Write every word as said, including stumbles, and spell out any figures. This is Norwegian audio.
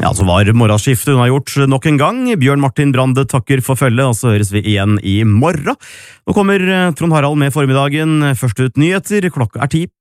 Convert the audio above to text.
Ja, så var morgenskiftet hun har gjort nok en gang. Bjørn Martin Brande takker for følge, og så høres vi igjen i morgen. Nå kommer Trond Harald med formiddagen. Først ut nyheter, klokka er ti.